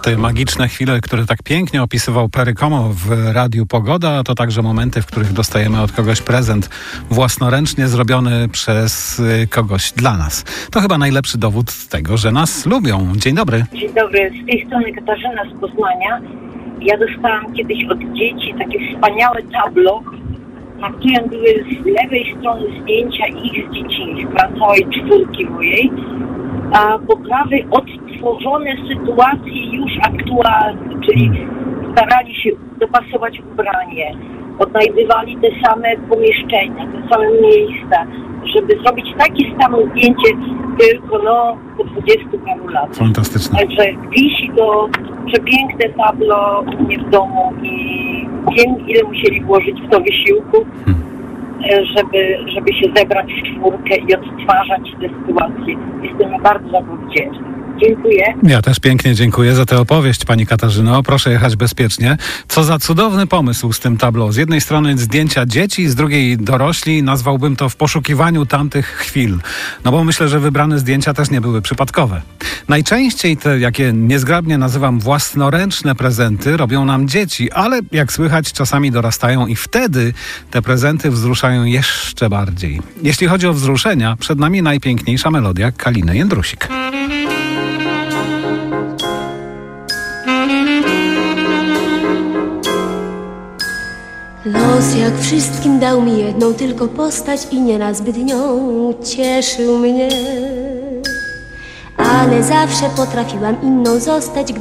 Te magiczne chwile, które tak pięknie opisywał Perry Como w Radiu Pogoda, to także momenty, w których dostajemy od kogoś prezent własnoręcznie zrobiony przez kogoś dla nas. To chyba najlepszy dowód tego, że nas lubią. Dzień dobry. Dzień dobry, z tej strony Katarzyna z Poznania. Ja dostałam kiedyś od dzieci takie wspaniałe tablo, na którym były z lewej strony zdjęcia ich z dzieciństwa, całej czwórki mojej, a po prawej odtworzone sytuacje już aktualne, czyli starali się dopasować ubranie, odnajdywali te same pomieszczenia, te same miejsca, żeby zrobić takie samo zdjęcie, tylko po 20 paru latach. Fantastyczne. Także wisi to przepiękne tablo u mnie w domu i wiem, ile musieli włożyć w to wysiłku, żeby się zebrać w czwórkę i odtwarzać te sytuacje. Jestem bardzo za to wdzięczna. Dziękuję. Ja też pięknie dziękuję za tę opowieść, pani Katarzyno. Proszę jechać bezpiecznie. Co za cudowny pomysł z tym tableau. Z jednej strony zdjęcia dzieci, z drugiej dorośli. Nazwałbym to w poszukiwaniu tamtych chwil. No bo myślę, że wybrane zdjęcia też nie były przypadkowe. Najczęściej te, jakie niezgrabnie nazywam własnoręczne prezenty, robią nam dzieci, ale jak słychać, czasami dorastają i wtedy te prezenty wzruszają jeszcze bardziej. Jeśli chodzi o wzruszenia, przed nami najpiękniejsza melodia Kaliny Jędrusik. Los jak wszystkim dał mi jedną tylko postać i nieraz zbyt nią cieszył mnie, ale zawsze potrafiłam inną zostać.